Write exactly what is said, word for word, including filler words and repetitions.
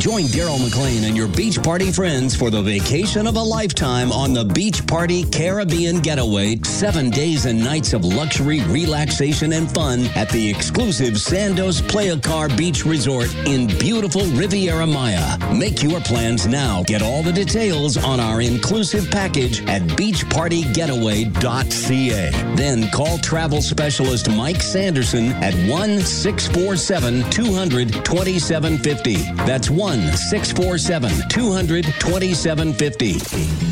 Join Daryl McLean and your beach party friends for the vacation of a lifetime on the Beach Party Caribbean Getaway. Seven days and nights of luxury, relaxation, and fun at the exclusive Sandos Playa Car Beach Resort in beautiful Riviera Maya. Make your plans now. Get all the details on our inclusive package at beach party getaway dot c a. Then call travel specialist Mike Sanderson at one six four seven, two hundred, twenty-seven fifty. That's one six four seven, two hundred, twenty-seven fifty.